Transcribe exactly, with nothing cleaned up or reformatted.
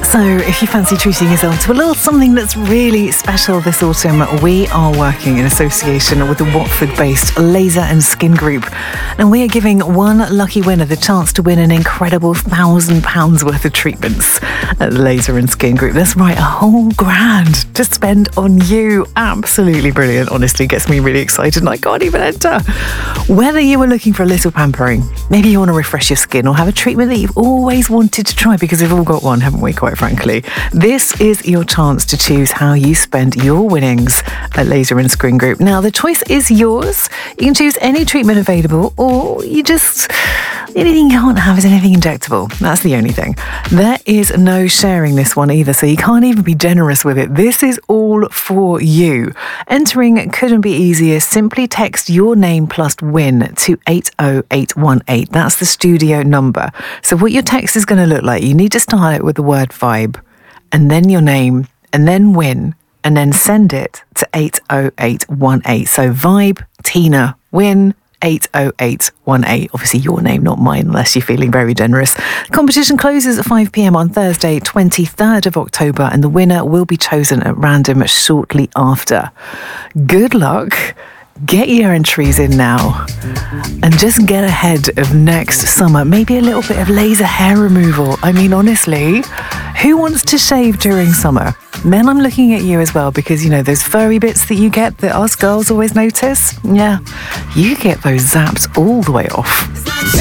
So if you fancy treating yourself to a little something that's really special this autumn, we are working in association with the Watford-based Laser and Skin Group. And we are giving one lucky winner the chance to win an incredible one thousand pounds worth of treatments at Laser and Skin Group. That's right, a whole grand to spend on you. Absolutely brilliant. Honestly, gets me really excited and I can't even enter. Whether you were looking for a little pampering, maybe you want to refresh your skin or have a treatment that you've always wanted to try, because we've all got one, haven't we, quite frankly. This is your chance to choose how you spend your winnings at Laser and Skin Group. Now, the choice is yours. You can choose any treatment available, or you just... the only thing you can't have is anything injectable. That's the only thing. There is no sharing this one either, so you can't even be generous with it. This is all for you. Entering couldn't be easier. Simply text your name plus win to eight oh eight one eight. That's the studio number. So what your text is going to look like, you need to start it with the word vibe, and then your name, and then win, and then send it to eight oh eight one eight. So vibe, Tina, win, eight oh eight one eight. Obviously your name, not mine, unless you're feeling very generous. The competition closes at five p.m. on Thursday, twenty-third of October, and the winner will be chosen at random shortly after. Good luck. Get your entries in now and just get ahead of next summer. Maybe a little bit of laser hair removal. I mean, honestly, who wants to shave during summer? Men, I'm looking at you as well, because, you know, those furry bits that you get that us girls always notice? Yeah, you get those zaps all the way off.